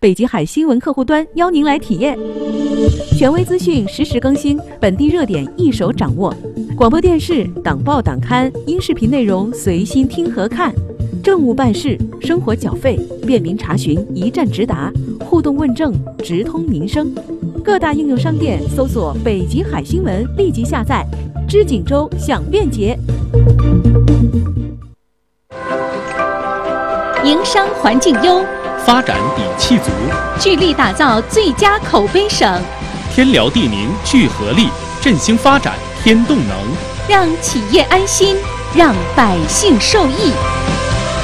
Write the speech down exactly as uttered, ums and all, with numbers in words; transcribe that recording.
北极海新闻客户端邀您来体验。权威资讯实时更新，本地热点一手掌握。广播电视、党报党刊、音视频内容随心听和看。政务办事、生活缴费，便民查询，一站直达，互动问政，直通民生。各大应用商店搜索“北极海新闻”，立即下载。知锦州享便捷。 营商环境优， 发展底气足， 聚力打造最佳口碑省。 天辽地宁聚合力，振兴发展添动能， 让企业安心，让百姓受益。